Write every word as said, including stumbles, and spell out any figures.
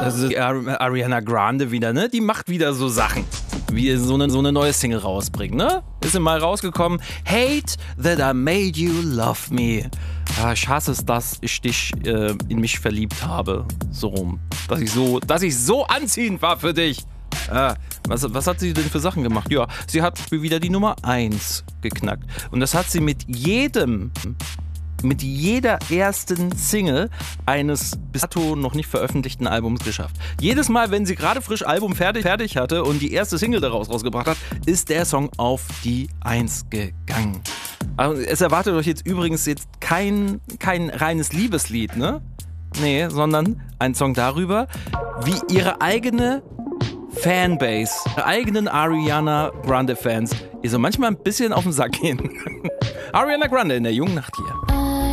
das ist Ariana Grande wieder, ne? Die macht wieder so Sachen. Wie so eine, so eine neue Single rausbringen, ne? Ist sie mal rausgekommen. Hate that I made you love me. Ja, ich hasse es, dass ich dich äh, in mich verliebt habe. So rum. Dass ich so, dass ich so anziehend war für dich. Ah, was, was hat sie denn für Sachen gemacht? Ja, sie hat wieder die Nummer eins geknackt. Und das hat sie mit jedem, mit jeder ersten Single eines bis dato noch nicht veröffentlichten Albums geschafft. Jedes Mal, wenn sie gerade frisch Album fertig, fertig hatte und die erste Single daraus rausgebracht hat, ist der Song auf die eins gegangen. Also es erwartet euch jetzt übrigens jetzt kein, kein reines Liebeslied, ne? Nee, sondern ein Song darüber, wie ihre eigene Fanbase, ihre eigenen Ariana Grande Fans, ihr so manchmal ein bisschen auf den Sack gehen. Ariana Grande in der jungen Nacht hier.